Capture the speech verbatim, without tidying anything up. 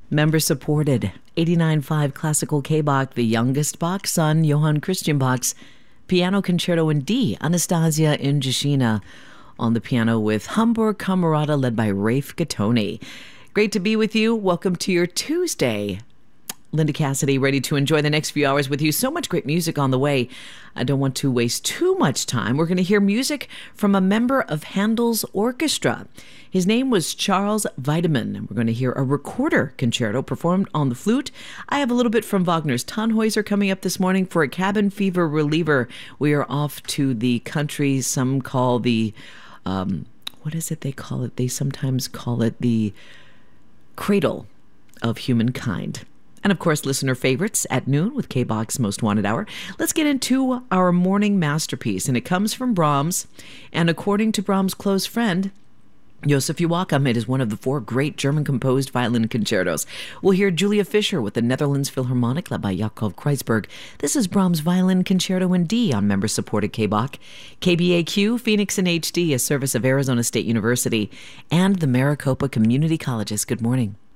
Member-supported, eighty-nine point five Classical K-Bach, the youngest Bach son, Johann Christian Bach's Piano Concerto in D, Anastasia Injashina on the piano with Hamburg Camerata led by Rafe Gattoni. Great to be with you. Welcome to your Tuesday. Linda Cassidy, ready to enjoy the next few hours with you. So much great music on the way. I don't want to waste too much time. We're going to hear music from a member of Handel's orchestra. His name was Charles Wiedemann. We're going to hear a recorder concerto performed on the flute. I have a little bit from Wagner's Tannhäuser coming up this morning for a cabin fever reliever. We are off to the country some call the, um, what is it they call it? They sometimes call it the cradle of humankind. And of course, listener favorites at noon with K-Bach's Most Wanted Hour. Let's get into our morning masterpiece, and it comes from Brahms. And according to Brahms' close friend, Joseph Joachim, it is one of the four great German-composed violin concertos. We'll hear Julia Fischer with the Netherlands Philharmonic, led by Jakob Kreuzberg. This is Brahms' Violin Concerto in D on member-supported K-Bach. K B A Q, Phoenix in H D, a service of Arizona State University, and the Maricopa Community Colleges. Good morning.